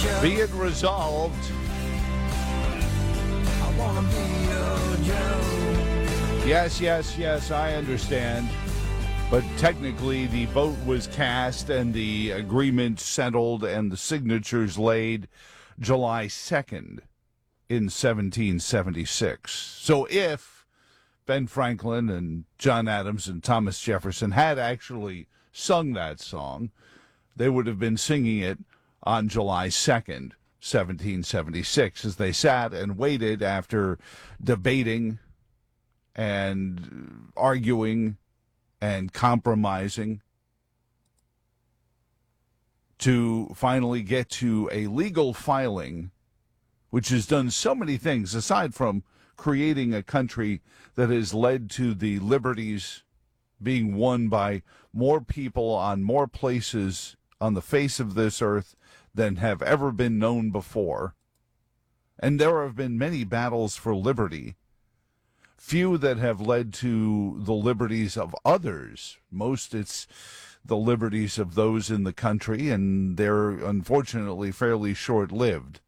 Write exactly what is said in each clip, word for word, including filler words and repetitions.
Be it resolved. I wanna be your Joe. Yes, yes, yes, I understand. But technically, the vote was cast and the agreement settled and the signatures laid July second in seventeen seventy-six. So if Ben Franklin and John Adams and Thomas Jefferson had actually sung that song, they would have been singing it on July second, seventeen seventy-six, as they sat and waited after debating and arguing and compromising to finally get to a legal filing, which has done so many things, aside from creating a country that has led to the liberties being won by more people on more places on the face of this earth than have ever been known before. And there have been many battles for liberty, few that have led to the liberties of others. Most it's the liberties of those in the country, and they're unfortunately fairly short-lived.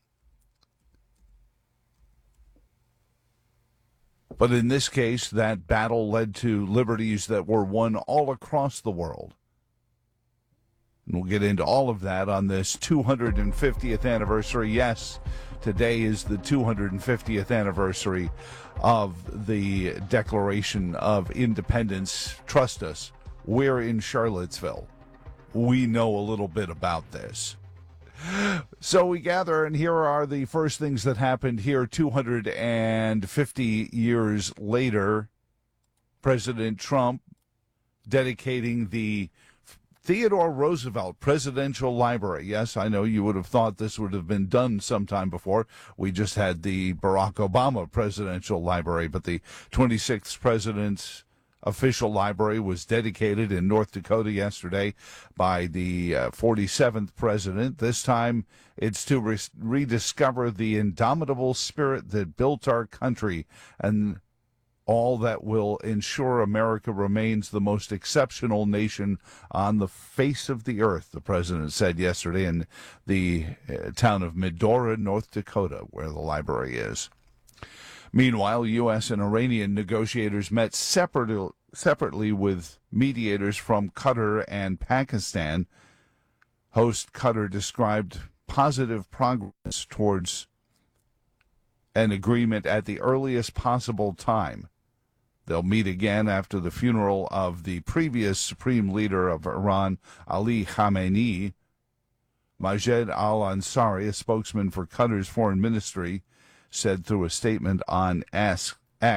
But in this case, that battle led to liberties that were won all across the world. And we'll get into all of that on this two hundred fiftieth anniversary. Yes, today is the two hundred fiftieth anniversary of the Declaration of Independence. Trust us, we're in Charlottesville. We know a little bit about this. So we gather, and here are the first things that happened here two hundred fifty years later. President Trump dedicating the Theodore Roosevelt Presidential Library. Yes, I know you would have thought this would have been done sometime before. We just had the Barack Obama Presidential Library, but the twenty-sixth President's official library was dedicated in North Dakota yesterday by the uh, forty-seventh President. This time it's to re- rediscover the indomitable spirit that built our country and all that will ensure America remains the most exceptional nation on the face of the earth, the president said yesterday in the uh, town of Medora, North Dakota, where the library is. Meanwhile, U S and Iranian negotiators met separate, separately with mediators from Qatar and Pakistan. Host Qatar described positive progress towards an agreement at the earliest possible time. They'll meet again after the funeral of the previous supreme leader of Iran, Ali Khamenei. Majed al-Ansari, a spokesman for Qatar's foreign ministry, said through a statement on X,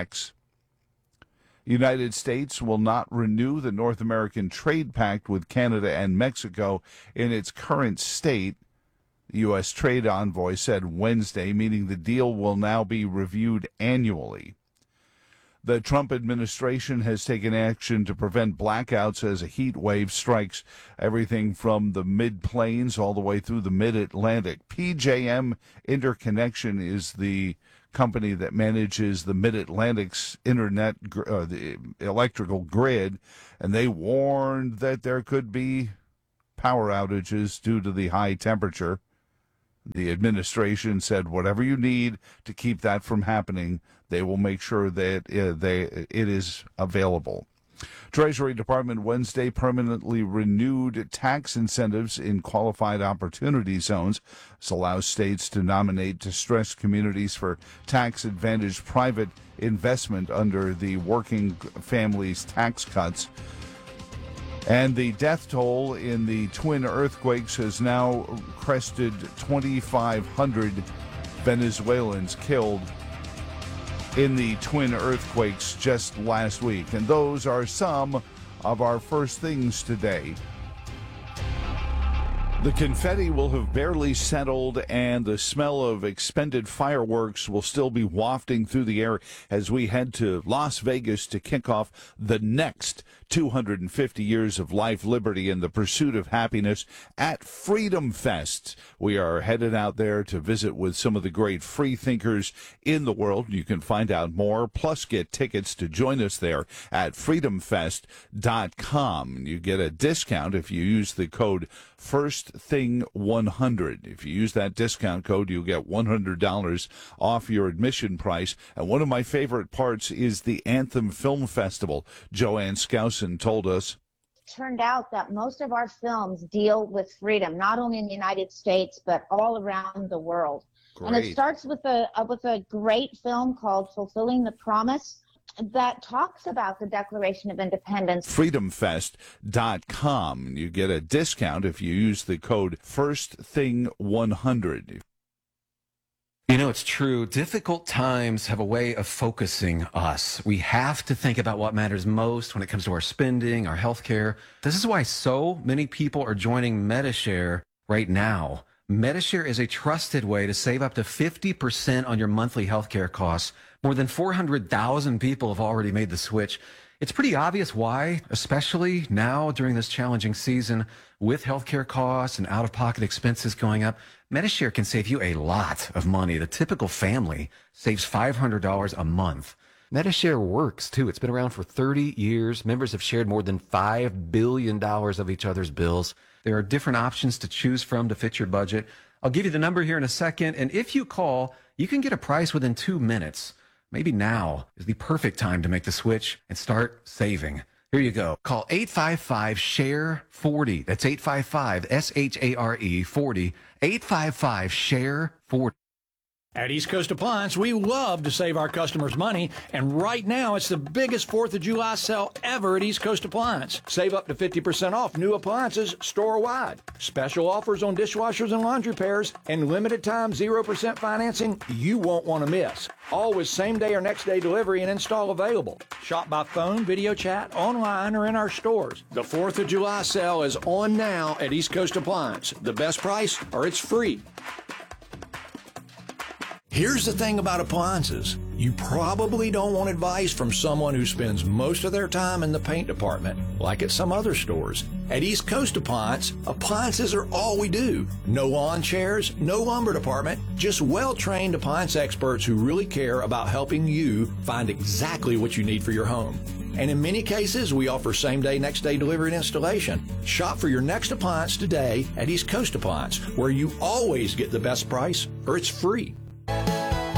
United States will not renew the North American Trade Pact with Canada and Mexico in its current state, the U S trade envoy said Wednesday, meaning the deal will now be reviewed annually. The Trump administration has taken action to prevent blackouts as a heat wave strikes everything from the mid-plains all the way through the mid-Atlantic. P J M Interconnection is the company that manages the Mid-Atlantic's internet, uh, the electrical grid, and they warned that there could be power outages due to the high temperature. The administration said whatever you need to keep that from happening, they will make sure that uh, they, it is available. Treasury Department Wednesday permanently renewed tax incentives in qualified opportunity zones. This allows states to nominate distressed communities for tax-advantaged private investment under the Working Families Tax Cuts. And the death toll in the twin earthquakes has now crested twenty-five hundred Venezuelans killed in the twin earthquakes just last week. And those are some of our first things today. The confetti will have barely settled, and the smell of expended fireworks will still be wafting through the air as we head to Las Vegas to kick off the next two hundred fifty years of life, liberty, and the pursuit of happiness at Freedom Fest. We are headed out there to visit with some of the great free thinkers in the world. You can find out more, plus get tickets to join us there at freedom fest dot com. You get a discount if you use the code first thing one hundred. If you use that discount code, you'll get one hundred dollars off your admission price. And one of my favorite parts is the Anthem Film Festival. Joanne Skousen told us. Turned out that most of our films deal with freedom, not only in the United States, but all around the world. Great. And it starts with a, uh, with a great film called Fulfilling the Promise that talks about the Declaration of Independence. freedom fest dot com. You get a discount if you use the code first thing one hundred. You know, it's true. Difficult times have a way of focusing us. We have to think about what matters most when it comes to our spending, our health care. This is why so many people are joining Medishare right now. Medishare is a trusted way to save up to fifty percent on your monthly healthcare costs. More than four hundred thousand people have already made the switch. It's pretty obvious why, especially now during this challenging season with healthcare costs and out-of-pocket expenses going up. Medishare can save you a lot of money. The typical family saves five hundred dollars a month. Medishare works, too. It's been around for thirty years. Members have shared more than five billion dollars of each other's bills. There are different options to choose from to fit your budget. I'll give you the number here in a second, and if you call, you can get a price within two minutes. Maybe now is the perfect time to make the switch and start saving. Here you go. Call eight five five, S H A R E, forty. That's eight five five, S H A R E, forty. eight five five, S H A R E, forty. At East Coast Appliance, we love to save our customers money, and right now it's the biggest fourth of July sale ever at East Coast Appliance. Save up to fifty percent off new appliances store-wide. Special offers on dishwashers and laundry pairs, and limited time zero percent financing you won't want to miss. All with same-day or next-day delivery and install available. Shop by phone, video chat, online, or in our stores. The fourth of July sale is on now at East Coast Appliance. The best price, or it's free. Here's the thing about appliances. You probably don't want advice from someone who spends most of their time in the paint department, like at some other stores. At East Coast Appliance, appliances are all we do. No lawn chairs, no lumber department, just well-trained appliance experts who really care about helping you find exactly what you need for your home. And in many cases, we offer same-day, next-day delivery and installation. Shop for your next appliance today at East Coast Appliance, where you always get the best price, or it's free.